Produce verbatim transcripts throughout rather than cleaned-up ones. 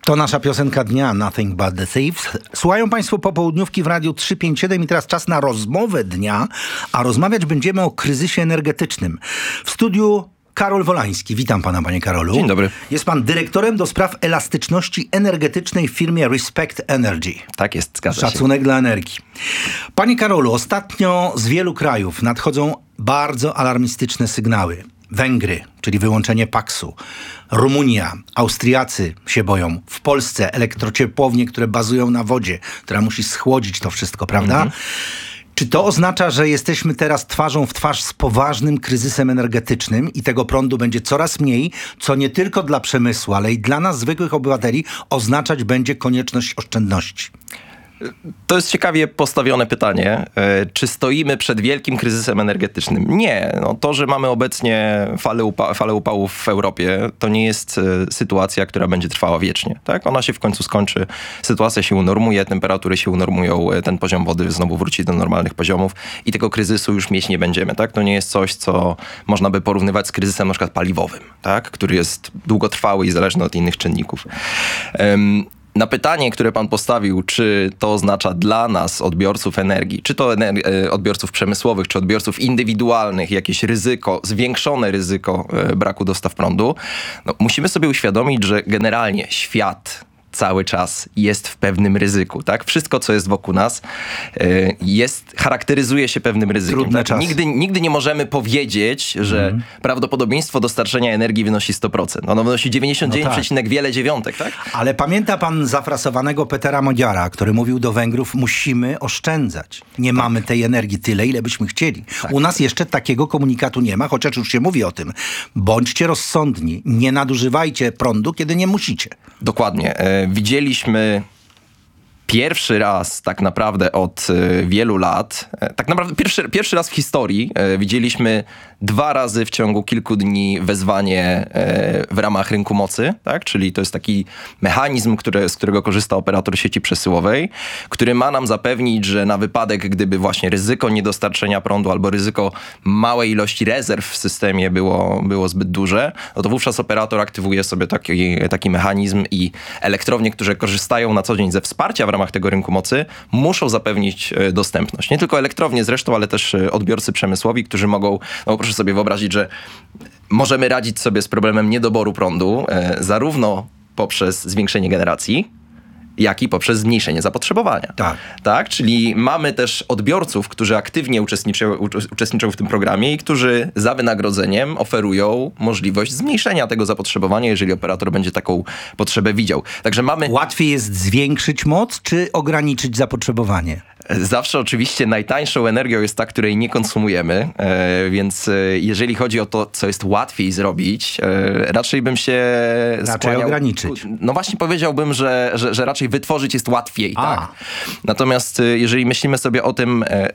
To nasza piosenka dnia, Nothing But The Thieves. Słuchają Państwo popołudniówki w Radiu trzysta pięćdziesiąt siedem i teraz czas na rozmowę dnia, a rozmawiać będziemy o kryzysie energetycznym. W studiu Karol Wolański. Witam pana, panie Karolu. Dzień dobry. Jest pan dyrektorem do spraw elastyczności energetycznej w firmie Respect Energy. Tak jest, zgadza się. Szacunek dla energii. Panie Karolu, ostatnio z wielu krajów nadchodzą bardzo alarmistyczne sygnały. Węgry, czyli wyłączenie paksu. Rumunia, Austriacy się boją. W Polsce elektrociepłownie, które bazują na wodzie, która musi schłodzić to wszystko, prawda? Mhm. Czy to oznacza, że jesteśmy teraz twarzą w twarz z poważnym kryzysem energetycznym i tego prądu będzie coraz mniej, co nie tylko dla przemysłu, ale i dla nas, zwykłych obywateli, oznaczać będzie konieczność oszczędności? To jest ciekawie postawione pytanie. Czy stoimy przed wielkim kryzysem energetycznym? Nie. No to, że mamy obecnie falę, upa- falę upałów w Europie, to nie jest sytuacja, która będzie trwała wiecznie. Tak? Ona się w końcu skończy. Sytuacja się unormuje, temperatury się unormują, ten poziom wody znowu wróci do normalnych poziomów i tego kryzysu już mieć nie będziemy. Tak? To nie jest coś, co można by porównywać z kryzysem na przykład paliwowym, tak? Który jest długotrwały i zależny od innych czynników. Um, Na pytanie, które pan postawił, czy to oznacza dla nas, odbiorców energii, czy to ener- odbiorców przemysłowych, czy odbiorców indywidualnych, jakieś ryzyko, zwiększone ryzyko braku dostaw prądu, no, musimy sobie uświadomić, że generalnie świat cały czas jest w pewnym ryzyku, tak? Wszystko, co jest wokół nas, jest, charakteryzuje się pewnym ryzykiem. Trudne Tak? czasy. Nigdy, nigdy nie możemy powiedzieć, że mm. prawdopodobieństwo dostarczenia energii wynosi sto procent. Ono wynosi dziewięćdziesiąt dziewięć przecinek no tak. wiele dziewiątek, tak? Ale pamięta pan zafrasowanego Petera Modziara, który mówił do Węgrów, musimy oszczędzać. Nie tak. mamy tej energii tyle, ile byśmy chcieli. Tak. U nas jeszcze takiego komunikatu nie ma, chociaż już się mówi o tym. Bądźcie rozsądni, nie nadużywajcie prądu, kiedy nie musicie. Dokładnie. Widzieliśmy pierwszy raz tak naprawdę od wielu lat, tak naprawdę pierwszy, pierwszy raz w historii widzieliśmy dwa razy w ciągu kilku dni wezwanie w ramach rynku mocy, tak? Czyli to jest taki mechanizm, który, z którego korzysta operator sieci przesyłowej, który ma nam zapewnić, że na wypadek, gdyby właśnie ryzyko niedostarczenia prądu albo ryzyko małej ilości rezerw w systemie było, było zbyt duże, no to wówczas operator aktywuje sobie taki, taki mechanizm i elektrownie, które korzystają na co dzień ze wsparcia w ramach tego rynku mocy, muszą zapewnić dostępność. Nie tylko elektrownie zresztą, ale też odbiorcy przemysłowi, którzy mogą, no proszę sobie wyobrazić, że możemy radzić sobie z problemem niedoboru prądu, e, zarówno poprzez zwiększenie generacji, jak i poprzez zmniejszenie zapotrzebowania. Tak. Tak? Czyli mamy też odbiorców, którzy aktywnie uczestniczą, uczestniczą w tym programie i którzy za wynagrodzeniem oferują możliwość zmniejszenia tego zapotrzebowania, jeżeli operator będzie taką potrzebę widział. Także mamy... Łatwiej jest zwiększyć moc, czy ograniczyć zapotrzebowanie? Zawsze oczywiście najtańszą energią jest ta, której nie konsumujemy, e, więc e, jeżeli chodzi o to, co jest łatwiej zrobić, e, raczej bym się Raczej skłaniał... ograniczyć. No właśnie powiedziałbym, że, że, że raczej wytworzyć jest łatwiej. Tak? Natomiast e, jeżeli myślimy sobie o tym, e,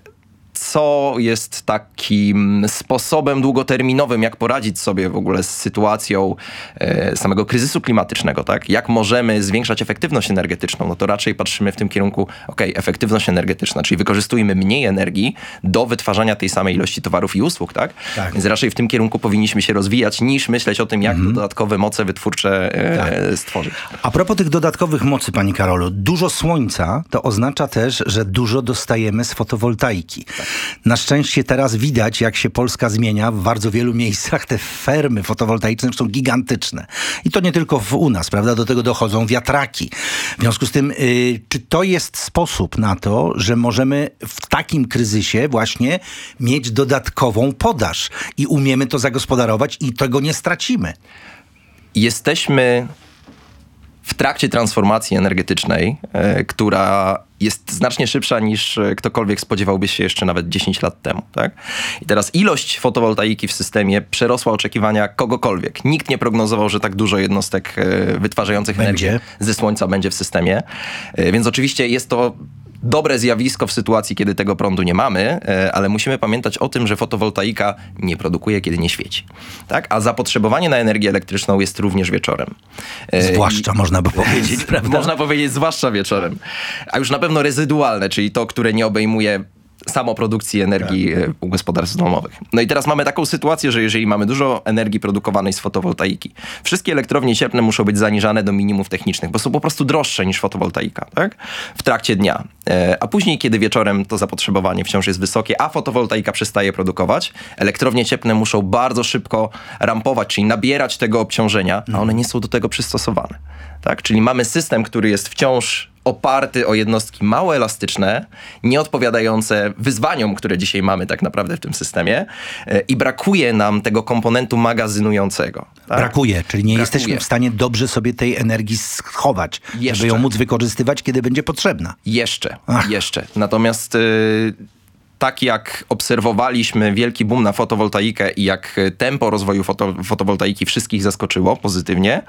co jest takim sposobem długoterminowym, jak poradzić sobie w ogóle z sytuacją e, samego kryzysu klimatycznego, tak? Jak możemy zwiększać efektywność energetyczną, no to raczej patrzymy w tym kierunku, okej, okay, efektywność energetyczna, czyli wykorzystujemy mniej energii do wytwarzania tej samej ilości towarów i usług, tak? tak. Więc raczej w tym kierunku powinniśmy się rozwijać, niż myśleć o tym, jak mhm. dodatkowe moce wytwórcze e, tak. stworzyć. A propos tych dodatkowych mocy, pani Karolu, dużo słońca to oznacza też, że dużo dostajemy z fotowoltaiki. Tak. Na szczęście teraz widać, jak się Polska zmienia. W bardzo wielu miejscach te fermy fotowoltaiczne są gigantyczne. I to nie tylko w, u nas, prawda? Do tego dochodzą wiatraki. W związku z tym, yy, czy to jest sposób na to, że możemy w takim kryzysie właśnie mieć dodatkową podaż i umiemy to zagospodarować i tego nie stracimy? Jesteśmy w trakcie transformacji energetycznej, e, która jest znacznie szybsza niż ktokolwiek spodziewałby się jeszcze nawet dziesięć lat temu. Tak? I teraz ilość fotowoltaiki w systemie przerosła oczekiwania kogokolwiek. Nikt nie prognozował, że tak dużo jednostek e, wytwarzających będzie. energię ze słońca będzie w systemie. E, więc oczywiście jest to dobre zjawisko w sytuacji, kiedy tego prądu nie mamy, ale musimy pamiętać o tym, że fotowoltaika nie produkuje, kiedy nie świeci. Tak? A zapotrzebowanie na energię elektryczną jest również wieczorem. Zwłaszcza I... można by powiedzieć, prawda? Można powiedzieć zwłaszcza wieczorem. A już na pewno rezydualne, czyli to, które nie obejmuje samoprodukcji energii tak. u gospodarstw domowych. No i teraz mamy taką sytuację, że jeżeli mamy dużo energii produkowanej z fotowoltaiki, wszystkie elektrownie cieplne muszą być zaniżane do minimów technicznych, bo są po prostu droższe niż fotowoltaika, tak? W trakcie dnia. A później, kiedy wieczorem to zapotrzebowanie wciąż jest wysokie, a fotowoltaika przestaje produkować, elektrownie cieplne muszą bardzo szybko rampować, czyli nabierać tego obciążenia, a one nie są do tego przystosowane. Tak? Czyli mamy system, który jest wciąż oparty o jednostki mało elastyczne, nieodpowiadające wyzwaniom, które dzisiaj mamy tak naprawdę w tym systemie i brakuje nam tego komponentu magazynującego. Tak? Brakuje, czyli nie Brakuje. jesteśmy w stanie dobrze sobie tej energii schować, Jeszcze. żeby ją móc wykorzystywać, kiedy będzie potrzebna. Jeszcze, Ach. jeszcze. Natomiast y, tak jak obserwowaliśmy wielki boom na fotowoltaikę i jak tempo rozwoju foto, fotowoltaiki wszystkich zaskoczyło pozytywnie,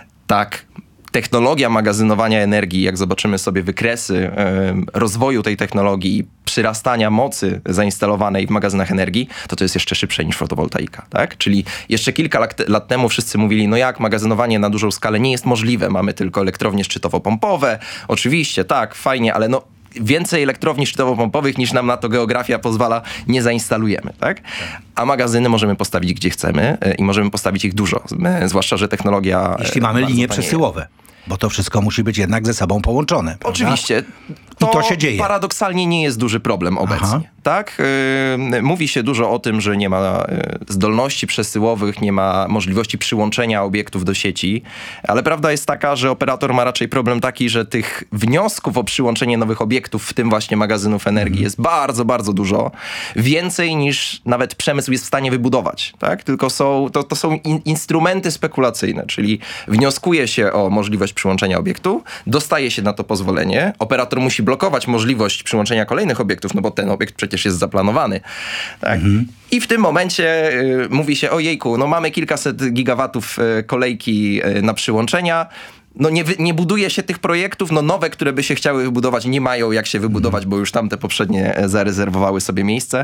tak technologia magazynowania energii, jak zobaczymy sobie wykresy y, rozwoju tej technologii, przyrastania mocy zainstalowanej w magazynach energii, to to jest jeszcze szybsze niż fotowoltaika. Tak? Czyli jeszcze kilka lat, lat temu wszyscy mówili, no jak magazynowanie na dużą skalę nie jest możliwe, mamy tylko elektrownie szczytowo-pompowe, oczywiście, tak, fajnie, ale no więcej elektrowni szczytowo-pompowych niż nam na to geografia pozwala, nie zainstalujemy, tak? A magazyny możemy postawić gdzie chcemy i możemy postawić ich dużo, zwłaszcza, że technologia... Jeśli mamy linie przesyłowe, bo to wszystko musi być jednak ze sobą połączone. Prawda? Oczywiście. I to się dzieje. Paradoksalnie nie jest duży problem obecnie. Aha. Tak? Yy, mówi się dużo o tym, że nie ma yy, zdolności przesyłowych, nie ma możliwości przyłączenia obiektów do sieci, ale prawda jest taka, że operator ma raczej problem taki, że tych wniosków o przyłączenie nowych obiektów, w tym właśnie magazynów energii, mm. jest bardzo, bardzo dużo. Więcej niż nawet przemysł jest w stanie wybudować. Tak? Tylko są, to, to są in, instrumenty spekulacyjne, czyli wnioskuje się o możliwość przyłączenia obiektu, dostaje się na to pozwolenie, operator musi blokować możliwość przyłączenia kolejnych obiektów, no bo ten obiekt przecież jest zaplanowany. Tak? Mhm. I w tym momencie y, mówi się, ojejku, no mamy kilkaset gigawatów y, kolejki y, na przyłączenia, no nie, nie buduje się tych projektów, no nowe, które by się chciały wybudować, nie mają jak się wybudować, bo już tamte poprzednie zarezerwowały sobie miejsce.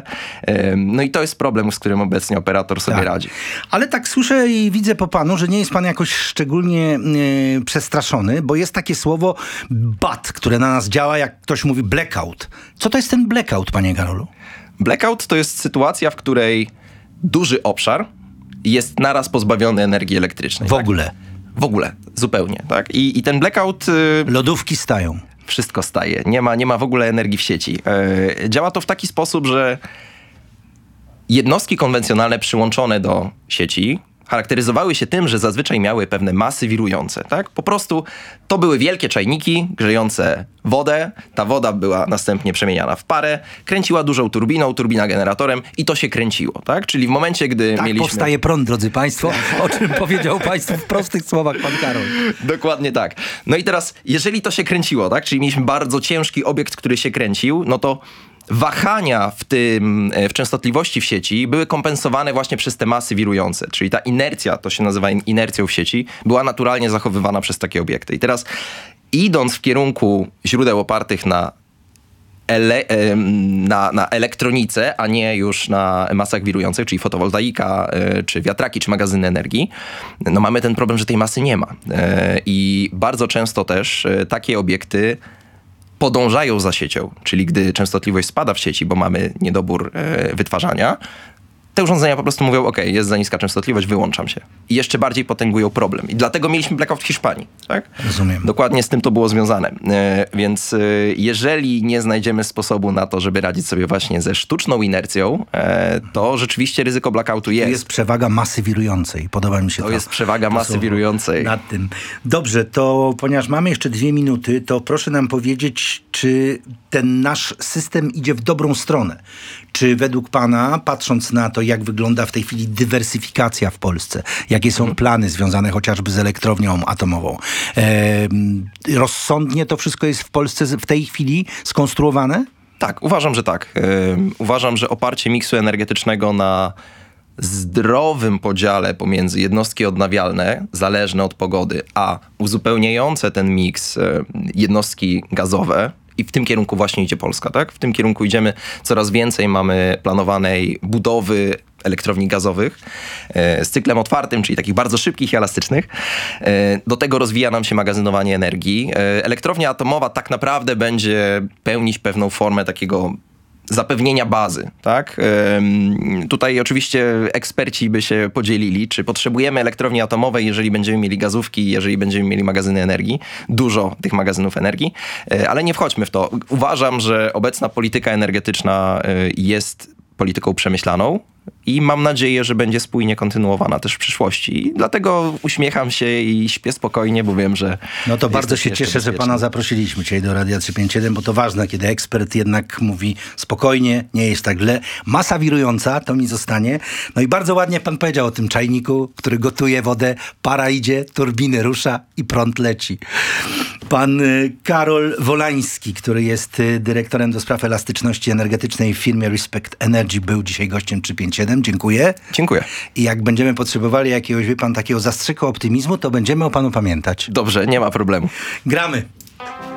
No i to jest problem, z którym obecnie operator sobie tak. radzi. Ale tak słyszę i widzę po panu, że nie jest pan jakoś szczególnie yy, przestraszony, bo jest takie słowo B A T, które na nas działa, jak ktoś mówi blackout. Co to jest ten blackout, panie Karolu? Blackout to jest sytuacja, w której duży obszar jest naraz pozbawiony energii elektrycznej. W tak? ogóle. W ogóle, zupełnie, tak? I, i ten blackout... Yy, Lodówki stają. Wszystko staje. Nie ma, nie ma w ogóle energii w sieci. Yy, działa to w taki sposób, że jednostki konwencjonalne przyłączone do sieci charakteryzowały się tym, że zazwyczaj miały pewne masy wirujące. Tak? Po prostu to były wielkie czajniki grzejące wodę. Ta woda była następnie przemieniana w parę, kręciła dużą turbiną, turbina generatorem i to się kręciło. Tak? Czyli w momencie, gdy tak mieliśmy... powstaje prąd, drodzy państwo, o czym powiedział państwu w prostych słowach pan Karol. Dokładnie tak. No i teraz, jeżeli to się kręciło, tak? Czyli mieliśmy bardzo ciężki obiekt, który się kręcił, no to wahania w tym, w częstotliwości w sieci były kompensowane właśnie przez te masy wirujące, czyli ta inercja, to się nazywa inercją w sieci, była naturalnie zachowywana przez takie obiekty. I teraz idąc w kierunku źródeł opartych na, ele, na, na elektronice, a nie już na masach wirujących, czyli fotowoltaika, czy wiatraki, czy magazyny energii, no mamy ten problem, że tej masy nie ma. I bardzo często też takie obiekty podążają za siecią, czyli gdy częstotliwość spada w sieci, bo mamy niedobór e, wytwarzania, te urządzenia po prostu mówią, ok, jest za niska częstotliwość, wyłączam się. I jeszcze bardziej potęgują problem. I dlatego mieliśmy blackout w Hiszpanii. Tak? Rozumiem. Dokładnie z tym to było związane. E, więc e, jeżeli nie znajdziemy sposobu na to, żeby radzić sobie właśnie ze sztuczną inercją, e, to rzeczywiście ryzyko blackoutu jest. To jest przewaga masy wirującej. Podoba mi się to. To jest przewaga masy słowo wirującej. Nad tym. Dobrze, to ponieważ mamy jeszcze dwie minuty, to proszę nam powiedzieć, czy ten nasz system idzie w dobrą stronę. Czy według pana, patrząc na to, jak wygląda w tej chwili dywersyfikacja w Polsce, jakie są plany związane chociażby z elektrownią atomową, e, rozsądnie to wszystko jest w Polsce w tej chwili skonstruowane? Tak, uważam, że tak. Yy, uważam, że oparcie miksu energetycznego na zdrowym podziale pomiędzy jednostki odnawialne, zależne od pogody, a uzupełniające ten miks yy, jednostki gazowe, i w tym kierunku właśnie idzie Polska, tak? W tym kierunku idziemy. Coraz więcej mamy planowanej budowy elektrowni gazowych e, z cyklem otwartym, czyli takich bardzo szybkich i elastycznych. E, do tego rozwija nam się magazynowanie energii. E, elektrownia atomowa tak naprawdę będzie pełnić pewną formę takiego zapewnienia bazy, tak? Ym, tutaj oczywiście eksperci by się podzielili, czy potrzebujemy elektrowni atomowej, jeżeli będziemy mieli gazówki, jeżeli będziemy mieli magazyny energii, dużo tych magazynów energii, yy, ale nie wchodźmy w to. Uważam, że obecna polityka energetyczna yy, jest polityką przemyślaną i mam nadzieję, że będzie spójnie kontynuowana też w przyszłości. I dlatego uśmiecham się i śpię spokojnie, bo wiem, że... No to bardzo jesteś się jeszcze cieszę, że bezpieczny. pana zaprosiliśmy dzisiaj do Radia trzysta pięćdziesiąt siedem, bo to ważne, kiedy ekspert jednak mówi spokojnie, nie jest tak źle. Masa wirująca, to mi zostanie. No i bardzo ładnie pan powiedział o tym czajniku, który gotuje wodę, para idzie, turbiny rusza i prąd leci. Pan y, Karol Wolański, który jest y, dyrektorem do spraw elastyczności energetycznej w firmie Respect Energy, był dzisiaj gościem trzysta pięćdziesiąt siedem. Dziękuję. Dziękuję. I jak będziemy potrzebowali jakiegoś, wie pan, takiego zastrzyku optymizmu, to będziemy o panu pamiętać. Dobrze, nie ma problemu. Gramy.